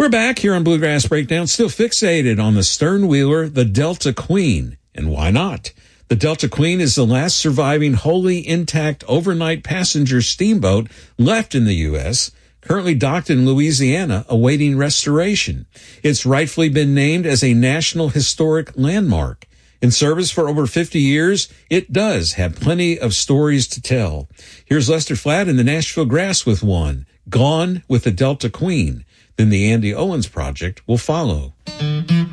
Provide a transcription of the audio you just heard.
We're back here on Bluegrass Breakdown, still fixated on the sternwheeler, the Delta Queen. And why not? The Delta Queen is the last surviving wholly intact overnight passenger steamboat left in the U.S., currently docked in Louisiana, awaiting restoration. It's rightfully been named as a National Historic Landmark. In service for over 50 years, it does have plenty of stories to tell. Here's Lester Flatt and the Nashville Grass with one, Gone with the Delta Queen. Then the Andy Owens Project will follow.